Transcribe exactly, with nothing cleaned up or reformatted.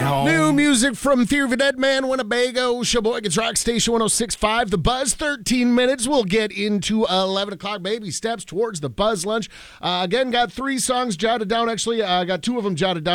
home. New music from Theory of a Dead Man, Winnebago, Sheboygan's Rock Station one oh six point five. The Buzz, thirteen minutes. We'll get into eleven o'clock. Baby steps towards the Buzz lunch. Uh, again, got three songs jotted down. Actually, I uh, got two of them jotted down.